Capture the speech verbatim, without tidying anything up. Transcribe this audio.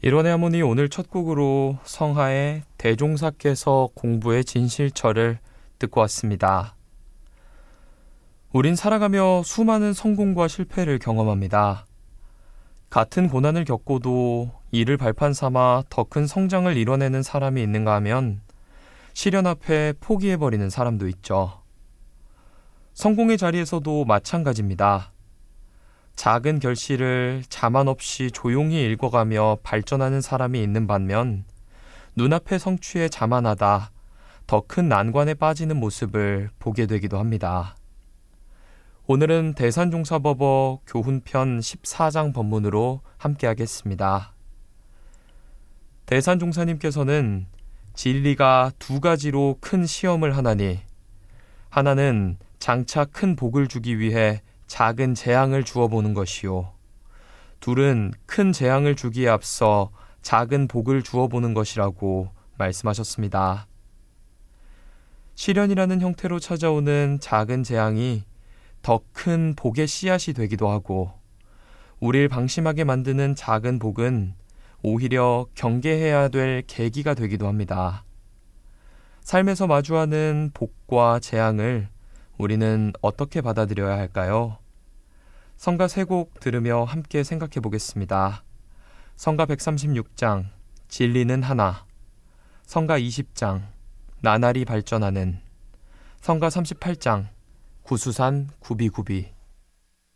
일원의 하모니 오늘 첫 곡으로 성하의 대종사께서 공부의 진실처를 듣고 왔습니다. 우린 살아가며 수많은 성공과 실패를 경험합니다. 같은 고난을 겪고도 이를 발판 삼아 더 큰 성장을 이뤄내는 사람이 있는가 하면 시련 앞에 포기해버리는 사람도 있죠. 성공의 자리에서도 마찬가지입니다. 작은 결실을 자만 없이 조용히 읽어가며 발전하는 사람이 있는 반면 눈앞의 성취에 자만하다 더 큰 난관에 빠지는 모습을 보게 되기도 합니다. 오늘은 대산종사법어 교훈편 십사 장 법문으로 함께하겠습니다. 대산종사님께서는 진리가 두 가지로 큰 시험을 하나니 하나는 장차 큰 복을 주기 위해 작은 재앙을 주어보는 것이요, 둘은 큰 재앙을 주기에 앞서 작은 복을 주어보는 것이라고 말씀하셨습니다. 시련이라는 형태로 찾아오는 작은 재앙이 더 큰 복의 씨앗이 되기도 하고, 우리를 방심하게 만드는 작은 복은 오히려 경계해야 될 계기가 되기도 합니다. 삶에서 마주하는 복과 재앙을 우리는 어떻게 받아들여야 할까요? 성가 세 곡 들으며 함께 생각해 보겠습니다. 성가 백삼십육 장 진리는 하나, 성가 이십 장 나날이 발전하는, 성가 삼십팔 장 구수산 구비구비.